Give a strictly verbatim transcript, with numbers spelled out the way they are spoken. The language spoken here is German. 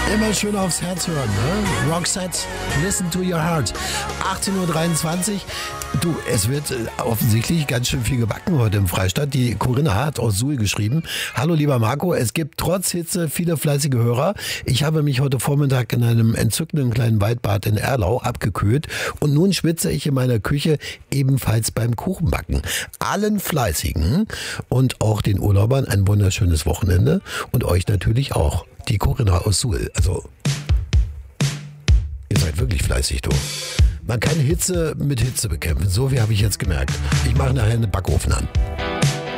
Immer schön aufs Herz hören, ne? Roxette, listen to your heart. achtzehn Uhr dreiundzwanzig. Du, es wird offensichtlich ganz schön viel gebacken heute im Freistaat. Die Corinna hat aus Suhl geschrieben. Hallo lieber Marco, es gibt trotz Hitze viele fleißige Hörer. Ich habe mich heute Vormittag in einem entzückenden kleinen Waldbad in Erlau abgekühlt und nun schwitze ich in meiner Küche ebenfalls beim Kuchenbacken. Allen Fleißigen und auch den Urlaubern ein wunderschönes Wochenende und euch natürlich auch. Die Corinna aus Suhl. Also, ihr seid wirklich fleißig, du. Man kann Hitze mit Hitze bekämpfen. So wie habe ich jetzt gemerkt. Ich mache nachher einen Backofen an.